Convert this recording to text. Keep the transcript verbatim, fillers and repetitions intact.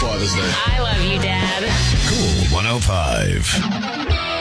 Father's Day. I love you, Dad. Cool one oh five.